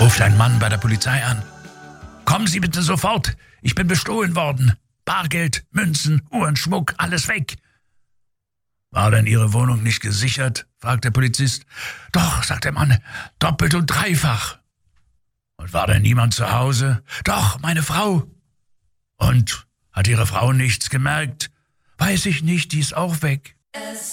ruft ein Mann bei der Polizei an. Kommen Sie bitte sofort, ich bin bestohlen worden. Bargeld, Münzen, Uhren, Schmuck, alles weg. War denn Ihre Wohnung nicht gesichert? Fragt der Polizist. Doch, sagt der Mann, doppelt und dreifach. Und war denn niemand zu Hause? Doch, meine Frau. Und, hat Ihre Frau nichts gemerkt? Weiß ich nicht, die ist auch weg.